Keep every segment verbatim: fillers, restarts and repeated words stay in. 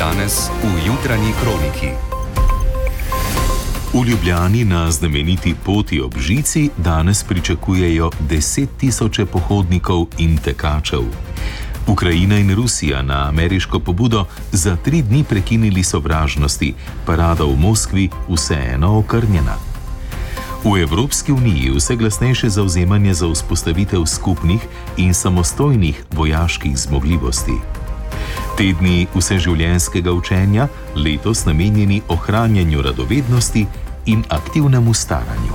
danes v jutranji kroniki. V Ljubljani na znameniti poti ob žici danes pričakujejo deset tisoče pohodnikov in tekačev. Ukrajina in Rusija na ameriško pobudo za tri dni prekinili sovražnosti, parada v Moskvi vseeno okrnjena. V Evropski uniji vse glasnejše zavzemanje za vzpostavitev skupnih in samostojnih vojaških zmogljivosti. Tedni vseživljenjskega učenja, letos namenjeni ohranjanju radovednosti in aktivnemu staranju.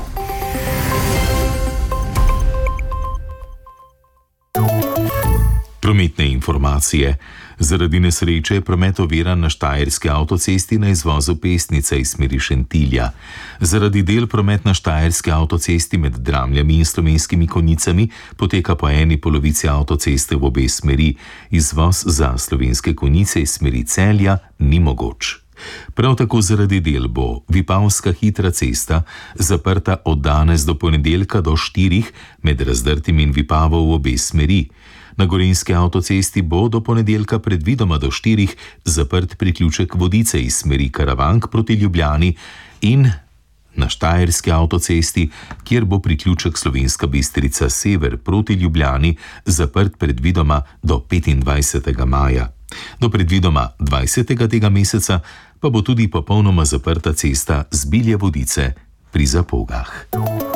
Prometne informacije. Zaradi nesreče je promet oviran na Štajerski avtocesti na izvozu Pesnice iz smeri Šentilja. Zaradi del promet na Štajerski avtocesti med Dramljami in Slovenskimi Konjicami poteka po eni polovici avtoceste v obe smeri. Izvoz za Slovenske Konjice iz smeri Celja ni mogoč. Prav tako zaradi del bo Vipavska hitra cesta zaprta od danes do ponedeljka do štirih med Razdrtim in Vipavo v obe smeri. Na Gorenjski avtocesti bo do ponedeljka predvidoma do štirih zaprt priključek Vodice iz smeri Karavank proti Ljubljani in na Štajerski avtocesti, kjer bo priključek Slovenska Bistrica sever proti Ljubljani zaprt predvidoma do petindvajsetega maja. Do predvidoma dvajsetega tega meseca pa bo tudi popolnoma zaprta cesta Zbilje Vodice pri Zapogah.